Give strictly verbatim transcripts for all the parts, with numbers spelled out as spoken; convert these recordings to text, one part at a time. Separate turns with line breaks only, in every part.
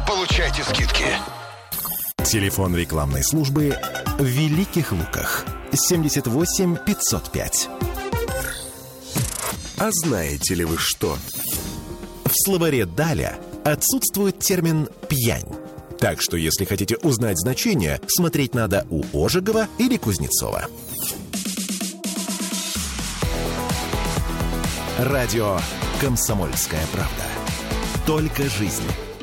получайте скидки.
Телефон рекламной службы в Великих Луках. семьдесят восемь пятьсот пять.
А знаете ли вы что?
В словаре Даля отсутствует термин «пьянь». Так что, если хотите узнать значение, смотреть надо у Ожегова или Кузнецова. Радио «Комсомольская правда». Только жизнь.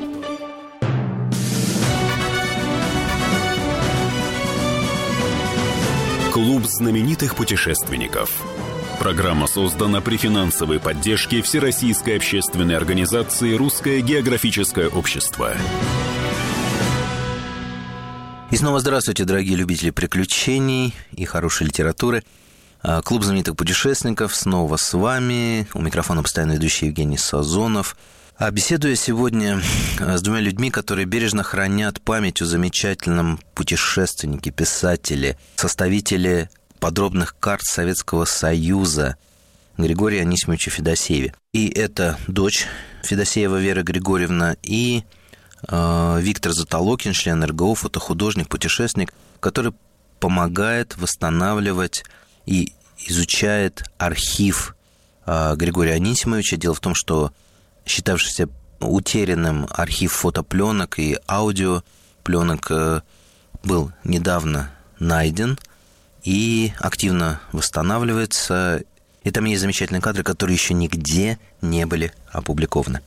Клуб знаменитых путешественников. Программа создана при финансовой поддержке Всероссийской общественной организации «Русское географическое общество».
И снова здравствуйте, дорогие любители приключений и хорошей литературы. Клуб знаменитых путешественников снова с вами. У микрофона постоянно ведущий Евгений Сазонов. Беседую я сегодня с двумя людьми, которые бережно хранят память о замечательном путешественнике, писателе, составителе подробных карт Советского Союза Григории Анисимовиче Федосееве. И это дочь Федосеева Вера Григорьевна и э, Виктор Затолокин, член эр гэ о, фотохудожник, путешественник, который помогает восстанавливать и изучает архив э, Григория Анисимовича. Дело в том, что считавшийся утерянным архив фотопленок и аудиопленок э, был недавно найден и активно восстанавливается. И там есть замечательные кадры, которые еще нигде не были опубликованы.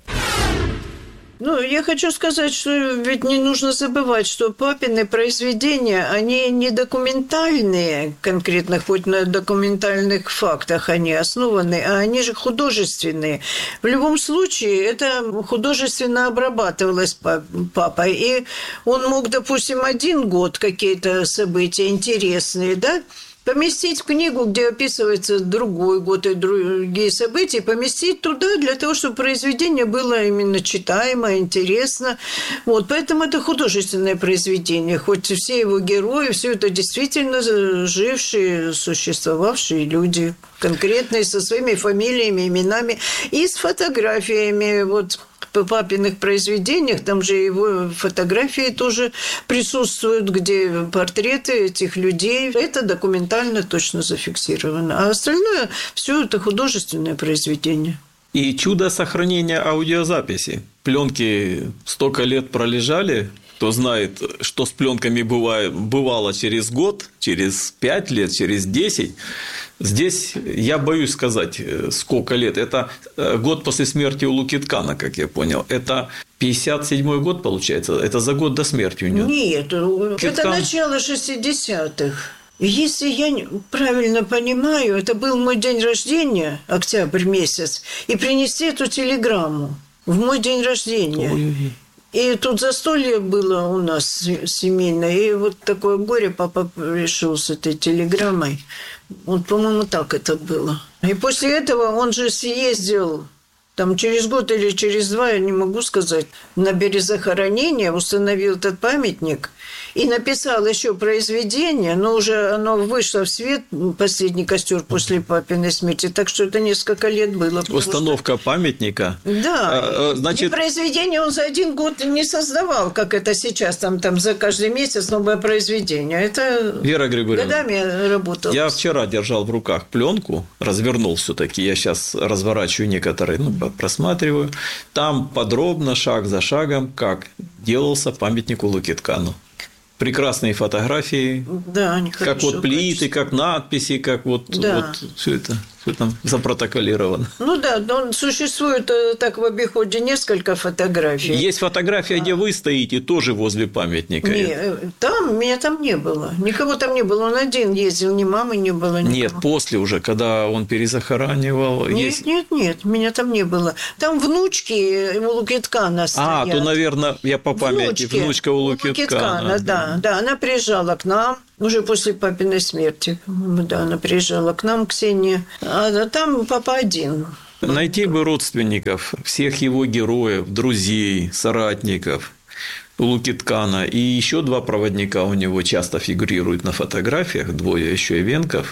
Ну, я хочу сказать, что ведь не нужно забывать, что папины произведения, они не документальные, конкретно хоть на документальных фактах они основаны, а они же художественные. В любом случае, это художественно обрабатывалось папой, и он мог, допустим, один год какие-то события интересные, да, поместить в книгу, где описывается другой год и другие события, поместить туда для того, чтобы произведение было именно читаемо, интересно. Вот, поэтому это художественное произведение. Хоть все его герои, все это действительно жившие, существовавшие люди, конкретные, со своими фамилиями, именами и с фотографиями. Вот в папиных произведениях, там же его фотографии тоже присутствуют, где портреты этих людей. Это документально точно зафиксировано. А остальное все это художественное произведение.
И чудо сохранения аудиозаписи. Пленки столько лет пролежали. Кто знает, что с пленками бывает, бывало через год, через пять лет, через десять. Здесь я боюсь сказать, сколько лет. Это год после смерти у Лукиткана, как я понял. Это пятьдесят седьмой год, получается. Это за год до смерти у него.
Нет,
Лукиткан...
это начало шестидесятых. Если я правильно понимаю, это был мой день рождения, октябрь месяц, и принести эту телеграмму в мой день рождения. Ой-ой-ой. И тут застолье было у нас семейное, и вот такое горе папа решил с этой телеграммой. Вот, по-моему, так это было. И после этого он же съездил, там через год или через два, я не могу сказать, на березохоронение, установил этот памятник и написал еще произведение, но уже оно вышло в свет, «Последний костер» после папиной смерти, так что это несколько лет было.
Установка что... памятника.
Да.
А, значит...
И произведение он за один год не создавал, как это сейчас, там, там за каждый месяц новое произведение. Это
Вера Григорьевна,
годами работал.
Я вчера держал в руках пленку, развернул все-таки, я сейчас разворачиваю некоторые, ну, просматриваю. Там подробно, шаг за шагом, как делался памятник Лукиткану. Прекрасные фотографии,
да, они
как вот плиты, как надписи, как вот,
да.
вот все это. Все там запротоколировано.
Ну да, но существует так в обиходе несколько фотографий.
Есть фотография, а... где вы стоите, тоже возле памятника.
Не, там, меня там не было. Никого там не было. Он один ездил, ни мамы не было. Никого.
Нет, после уже, когда он перезахоранивал.
Нет,
есть...
нет, нет, меня там не было. Там внучки у Лукиткана стоят.
А, то, наверное, я по памяти,
внучки,
внучка у Лукиткана.
Лукиткана, да, да. Она приезжала к нам. Уже после папиной смерти, да, она приезжала к нам, Ксения, а там папа один.
Найти бы родственников, всех его героев, друзей, соратников у Лукиткана. И еще два проводника у него часто фигурируют на фотографиях, двое еще Ивенков.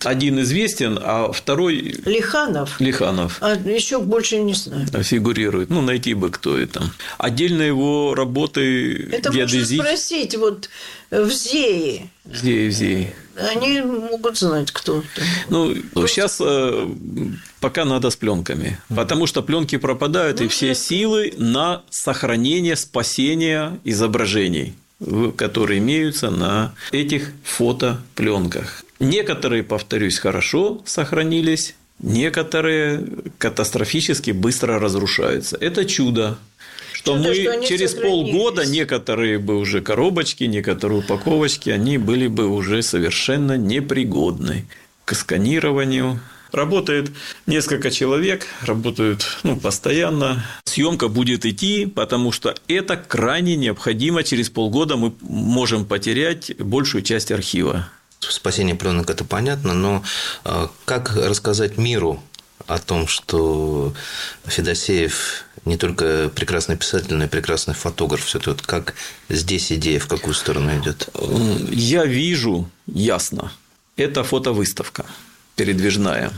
Один известен, а второй...
Лиханов.
Лиханов.
А еще больше не знаю.
Фигурирует. Ну, найти бы, кто это. Отдельно его работы
это
геодезии.
Это можно спросить вот в ЗЕИ.
В ЗЕИ, в ЗЕИ.
Они могут знать, кто это.
Ну, сейчас э, пока надо с пленками, потому что пленки пропадают, ну, и все силы на сохранение, спасение изображений, которые имеются на этих фотопленках. Некоторые, повторюсь, хорошо сохранились, некоторые катастрофически быстро разрушаются. Это чудо. Что Чудо, мы что через полгода некоторые бы уже коробочки, некоторые упаковочки, они были бы уже совершенно непригодны к сканированию. Работает несколько человек, работают ну, постоянно. Съемка будет идти, потому что это крайне необходимо. Через полгода мы можем потерять большую часть архива.
Спасение пленок – это понятно, но как рассказать миру о том, что Федосеев не только прекрасный писатель, но и прекрасный фотограф? Все это вот как здесь идея, в какую сторону идет?
Я вижу ясно. Это фотовыставка передвижная.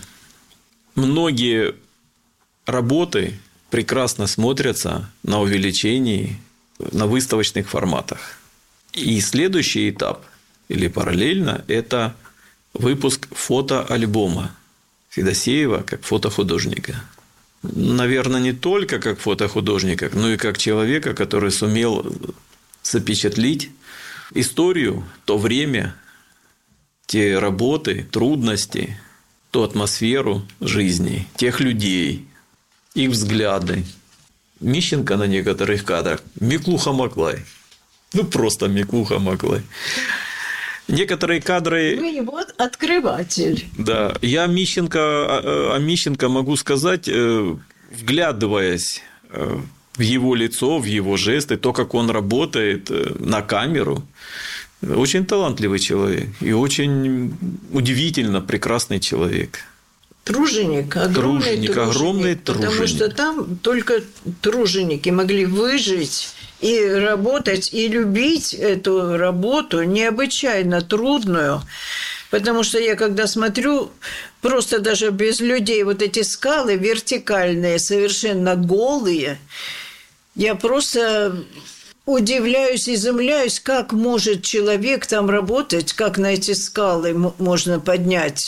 Многие работы прекрасно смотрятся на увеличении, на выставочных форматах. И следующий этап или параллельно – это выпуск фотоальбома Федосеева как фотохудожника. Наверное, не только как фотохудожника, но и как человека, который сумел запечатлеть историю, то время, те работы, трудности, ту атмосферу жизни, тех людей, их взгляды. Мищенко на некоторых кадрах Миклуха Маклай. Ну, просто Миклуха Маклай. Некоторые кадры...
Вы его открыватель.
Да. Я Мищенко, о Мищенко могу сказать, вглядываясь в его лицо, в его жесты, то, как он работает на камеру. Очень талантливый человек и очень удивительно прекрасный человек.
Труженик, огромный труженик, труженик,
огромный труженик.
Потому что там только труженики могли выжить и работать, и любить эту работу необычайно трудную. Потому что я, когда смотрю, просто даже без людей, вот эти скалы вертикальные, совершенно голые, я просто удивляюсь, изумляюсь, как может человек там работать, как на эти скалы можно поднять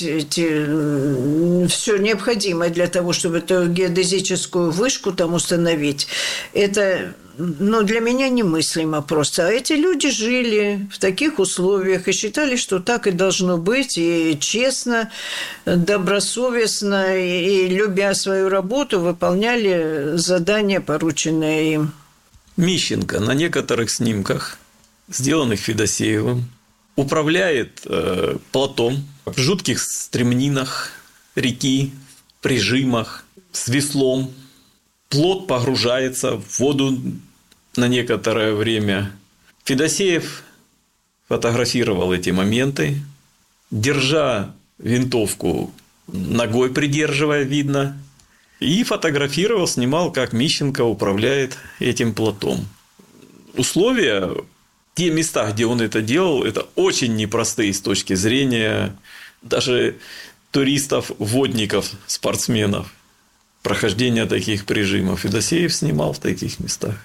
эти, все необходимое для того, чтобы эту геодезическую вышку там установить. Это, ну, для меня немыслимо просто. А эти люди жили в таких условиях и считали, что так и должно быть, и честно, добросовестно, и, любя свою работу, выполняли задания, порученные им.
Мищенко на некоторых снимках, сделанных Федосеевым, управляет э, плотом в жутких стремнинах реки, прижимах, с веслом. Плот погружается в воду на некоторое время. Федосеев фотографировал эти моменты, держа винтовку, ногой придерживая, видно, и фотографировал, снимал, как Мищенко управляет этим плотом. Условия, те места, где он это делал, это очень непростые с точки зрения даже туристов, водников, спортсменов. Прохождение таких прижимов. Федосеев снимал в таких местах.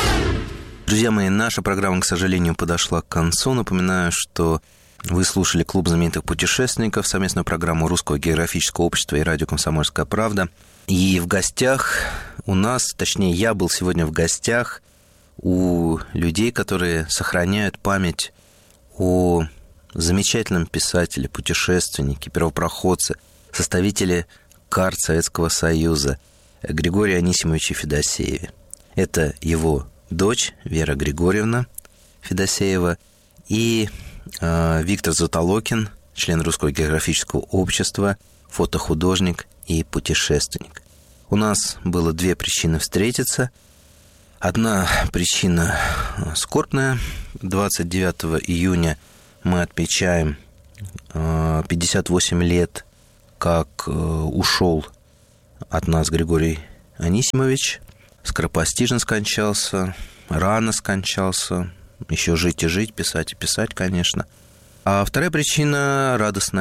Друзья мои, наша программа, к сожалению, подошла к концу. Напоминаю, что вы слушали «Клуб знаменитых путешественников», совместную программу Русского географического общества и радио «Комсомольская правда». И в гостях у нас, точнее, я был сегодня в гостях у людей, которые сохраняют память о замечательном писателе, путешественнике, первопроходце, составителе карт Советского Союза Григории Анисимовиче Федосееве. Это его дочь Вера Григорьевна Федосеева и э, Виктор Затолокин, член Русского географического общества, фотохудожник и путешественник. У нас было две причины встретиться. Одна причина скорбная. двадцать девятого июня мы отмечаем пятьдесят восемь лет, как ушел от нас Григорий Анисимович. Скоропостижно скончался, рано скончался. Еще жить и жить, писать и писать, конечно. А вторая причина радостная.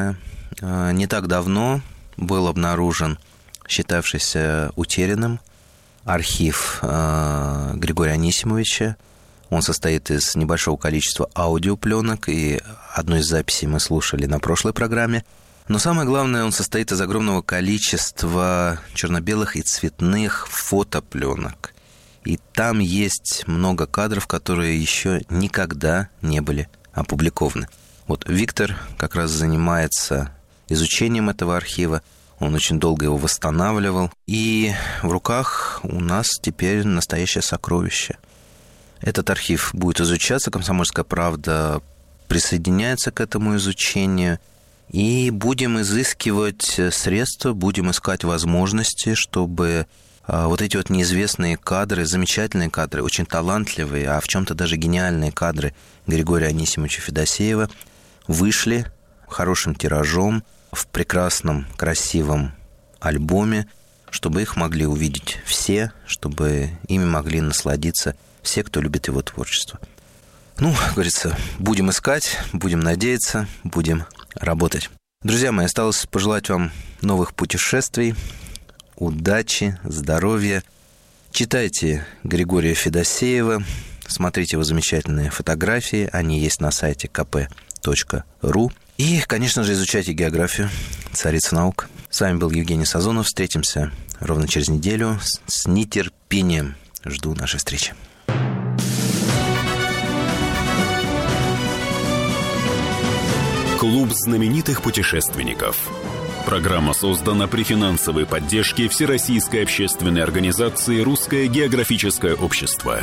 не так давно был обнаружен считавшийся утерянным архив Григория Анисимовича. Он состоит из небольшого количества аудиопленок, и одну из записей мы слушали на прошлой программе. Но самое главное, он состоит из огромного количества черно-белых и цветных фотопленок. И там есть много кадров, которые еще никогда не были опубликованы. Вот Виктор как раз занимается изучением этого архива. Он очень долго его восстанавливал. И в руках у нас теперь настоящее сокровище. Этот архив будет изучаться. «Комсомольская правда» присоединяется к этому изучению. И будем изыскивать средства, будем искать возможности, чтобы вот эти вот неизвестные кадры, замечательные кадры, очень талантливые, а в чем-то даже гениальные кадры Григория Анисимовича Федосеева вышли хорошим тиражом в прекрасном, красивом альбоме, чтобы их могли увидеть все, чтобы ими могли насладиться все, кто любит его творчество. Ну, как говорится, будем искать, будем надеяться, будем работать. Друзья мои, осталось пожелать вам новых путешествий, удачи, здоровья. Читайте Григория Федосеева, смотрите его замечательные фотографии, они есть на сайте ка пэ точка ру. И, конечно же, изучайте географию, царица наук. С вами был Евгений Сазонов. Встретимся ровно через неделю. С нетерпением жду нашей встречи.
Клуб знаменитых путешественников. Программа создана при финансовой поддержке Всероссийской общественной организации «Русское географическое общество».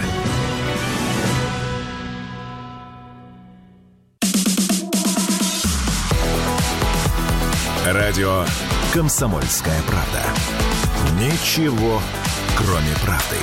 Радио «Комсомольская правда». Ничего, кроме правды.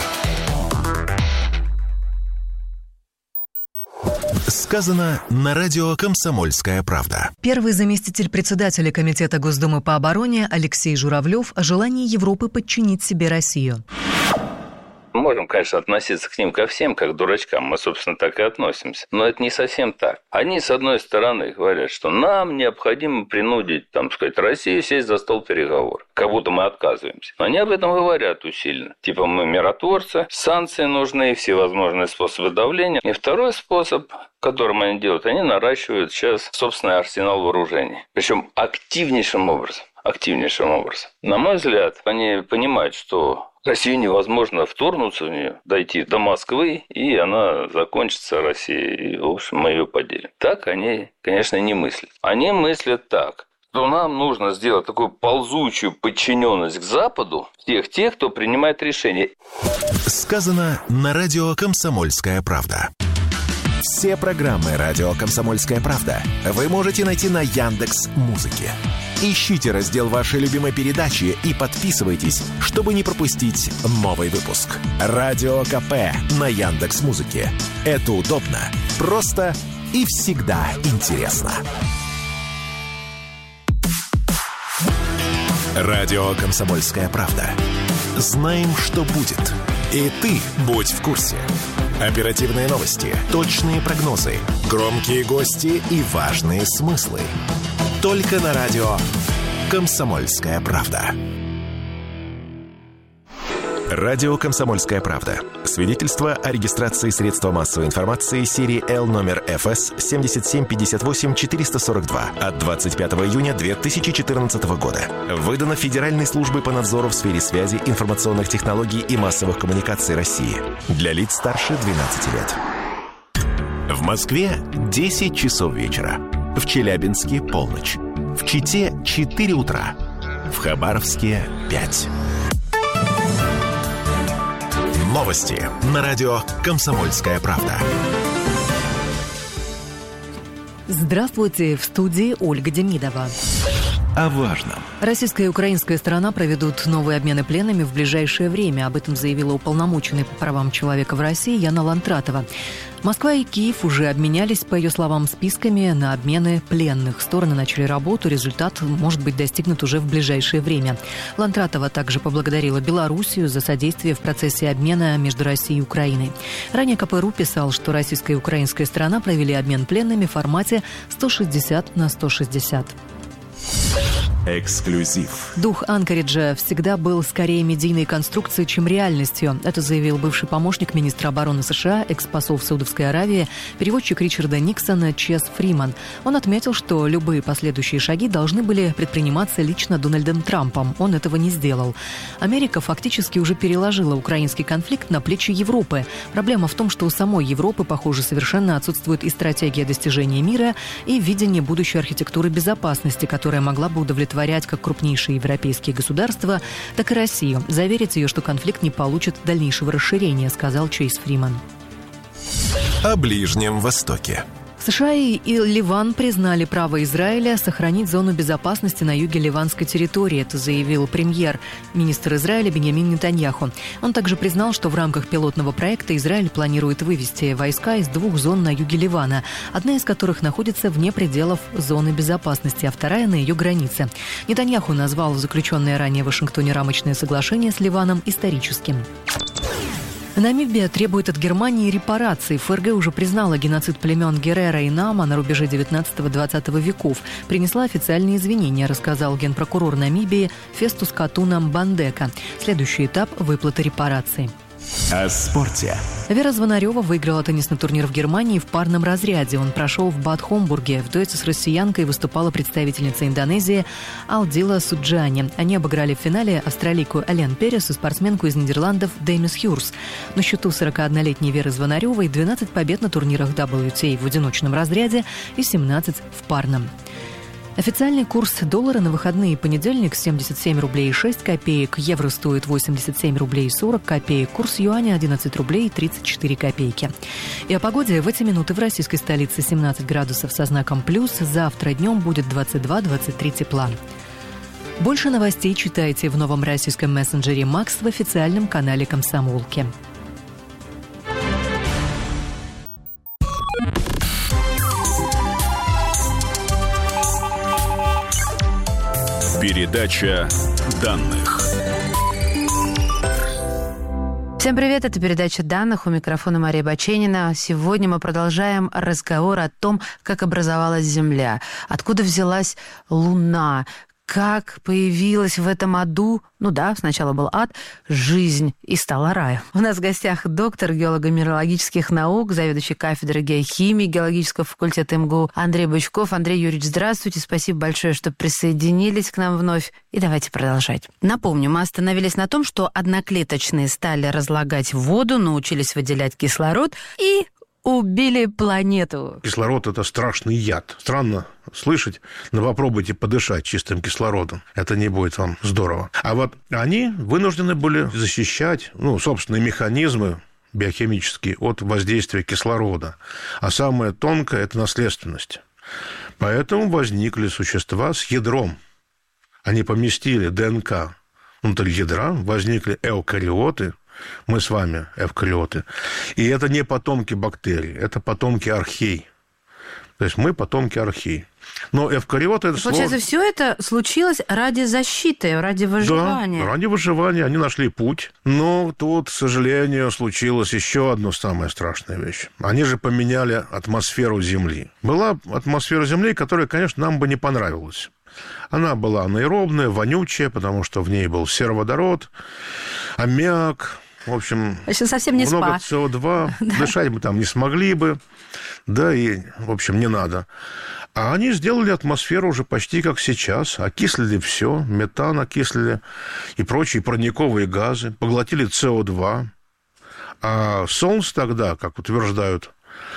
Сказано на радио «Комсомольская правда».
Первый заместитель председателя Комитета Госдумы по обороне Алексей Журавлев о желании Европы подчинить себе Россию.
Можем, конечно, относиться к ним ко всем, как к дурачкам. Мы, собственно, так и относимся. Но это не совсем так. Они, с одной стороны, говорят, что нам необходимо принудить, там сказать, Россию сесть за стол переговоров. Как будто мы отказываемся. Но они об этом говорят усиленно. Типа мы миротворцы, санкции нужны, всевозможные способы давления. И второй способ, которым они делают, они наращивают сейчас собственный арсенал вооружений. Причем активнейшим образом. Активнейшим образом. На мой взгляд, они понимают, что Россию невозможно вторгнуться в нее, дойти до Москвы, и она закончится, Россия, и, в общем, мы ее поделим. Так они, конечно, не мыслят. Они мыслят так, что нам нужно сделать такую ползучую подчиненность к Западу всех тех, кто принимает решения.
Сказано на радио «Комсомольская правда». Все программы радио «Комсомольская правда» вы можете найти на Яндекс.Музыке. Ищите раздел вашей любимой передачи и подписывайтесь, чтобы не пропустить новый выпуск. Радио КП на Яндекс.Музыке. Это удобно, просто и всегда интересно. Радио «Комсомольская правда». Знаем, что будет. И ты будь в курсе. Оперативные новости, точные прогнозы, громкие гости и важные смыслы. Только на радио «Комсомольская правда». Радио «Комсомольская правда». Свидетельство о регистрации средства массовой информации серии Л номер эф эс семь семь пять восемь четыре сорок два от двадцать пятого июня две тысячи четырнадцатого года. Выдано Федеральной службой по надзору в сфере связи, информационных технологий и массовых коммуникаций России. Для лиц старше двенадцати лет. В Москве десять часов вечера. В Челябинске полночь. В Чите четыре утра. В Хабаровске пять. Новости на радио «Комсомольская правда».
Здравствуйте, в студии Ольга Демидова.
О важном.
Российская и украинская сторона проведут новые обмены пленными в ближайшее время. Об этом заявила уполномоченная по правам человека в России Яна Лантратова. Москва и Киев уже обменялись, по ее словам, списками на обмены пленных. Стороны начали работу, результат может быть достигнут уже в ближайшее время. Лантратова также поблагодарила Белоруссию за содействие в процессе обмена между Россией и Украиной. Ранее ка пэ точка ру писал, что российская и украинская сторона провели обмен пленными в формате сто шестьдесят на сто шестьдесят.
Эксклюзив.
Дух Анкориджа всегда был скорее медийной конструкцией, чем реальностью. Это заявил бывший помощник министра обороны США, экс-посол в Саудовской Аравии, переводчик Ричарда Никсона Чес Фриман. Он отметил, что любые последующие шаги должны были предприниматься лично Дональдом Трампом. Он этого не сделал. Америка фактически уже переложила украинский конфликт на плечи Европы. Проблема в том, что у самой Европы, похоже, совершенно отсутствует и стратегия достижения мира, и видение будущей архитектуры безопасности, которая могла бы удовлетворять как крупнейшие европейские государства, так и Россию. Заверить ее, что конфликт не получит дальнейшего расширения, сказал Чейз Фриман.
О Ближнем Востоке.
США и Ливан признали право Израиля сохранить зону безопасности на юге ливанской территории. Это заявил премьер-министр Израиля Биньямин Нетаньяху. Он также признал, что в рамках пилотного проекта Израиль планирует вывести войска из двух зон на юге Ливана, одна из которых находится вне пределов зоны безопасности, а вторая на ее границе. Нетаньяху назвал заключенное ранее в Вашингтоне рамочное соглашение с Ливаном историческим. Намибия требует от Германии репараций. ФРГ уже признала геноцид племен Герера и Нама на рубеже девятнадцатого-двадцатого веков. Принесла официальные извинения, рассказал генпрокурор Намибии Фестус Катуна Мбандека. Следующий этап – выплаты репараций.
О спорте.
Вера Звонарева выиграла теннисный турнир в Германии в парном разряде. Он прошел в Бад-Хомбурге. В дуэте с россиянкой выступала представительница Индонезии Алдила Суджани. Они обыграли в финале австралийку Элен Перес и спортсменку из Нидерландов Демис Хьюрс. На счету сорокаоднолетней Веры Звонаревой двенадцать побед на турнирах дабл ю ти эй в одиночном разряде и семнадцать в парном. Официальный курс доллара на выходные: понедельник семьдесят семь рублей и шесть копеек, евро стоит восемьдесят семь рублей и сорок копеек, курс юаня одиннадцать рублей и тридцать четыре копейки. И о погоде. В эти минуты в российской столице семнадцать градусов со знаком плюс, завтра днем будет двадцать два - двадцать три тепла. Больше новостей читайте в новом российском мессенджере «Макс» в официальном канале «Комсомолки».
Передача данных.
Всем привет, это передача данных, у микрофона Мария Баченина. Сегодня мы продолжаем разговор о том, как образовалась Земля, откуда взялась Луна, как появилась в этом аду, ну да, сначала был ад, жизнь и стала раем. У нас в гостях доктор геолого-минералогических наук, заведующий кафедрой геохимии геологического факультета эм гэ у Андрей Бычков. Андрей Юрьевич, здравствуйте, спасибо большое, что присоединились к нам вновь. И давайте продолжать. Напомню, мы остановились на том, что одноклеточные стали разлагать воду, научились выделять кислород и убили планету.
Кислород – это страшный яд. Странно слышать, но попробуйте подышать чистым кислородом. Это не будет вам здорово. А вот они вынуждены были защищать, ну, собственные механизмы биохимические от воздействия кислорода. А самое тонкое – это наследственность. Поэтому возникли существа с ядром. Они поместили ДНК внутрь ядра, возникли эукариоты. Мы с вами эвкариоты. И это не потомки бактерий, это потомки архей. То есть мы потомки архей. Но эвкариоты... Это
Получается, слово... все это случилось ради защиты, ради выживания.
Да, ради выживания. Они нашли путь. Но тут, к сожалению, случилась еще одна самая страшная вещь. Они же поменяли атмосферу Земли. Была атмосфера Земли, которая, конечно, нам бы не понравилась. Она была анаэробная, вонючая, потому что в ней был сероводород, аммиак, в общем,
совсем не
много
спа.
си о два, дышать мы там не смогли бы, да, и, в общем, не надо. А они сделали атмосферу уже почти как сейчас, окислили все, метан окислили и прочие парниковые газы, поглотили си о два. А Солнце тогда, как утверждают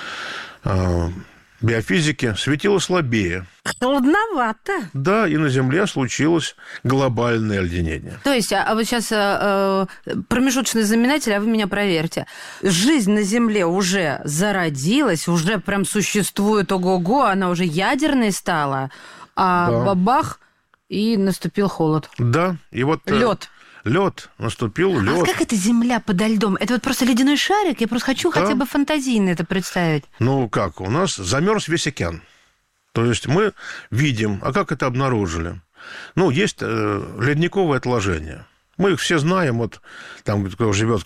биофизики, светило слабее.
Трудновато.
Да, и на Земле случилось глобальное оледенение.
То есть, а вот сейчас э, промежуточный знаменатель, а вы меня проверьте. Жизнь на Земле уже зародилась, уже прям существует, ого-го, она уже ядерной стала, а да. Бабах, и наступил холод.
Да, и вот...
Лед.
Лед, наступил лед.
А как это Земля подо льдом? Это вот просто ледяной шарик? Я просто хочу да. хотя бы фантазийно это представить.
Ну как, у нас замерз весь океан. То есть мы видим, а как это обнаружили? Ну, есть э, ледниковые отложения. Мы их все знаем, вот там, кто живет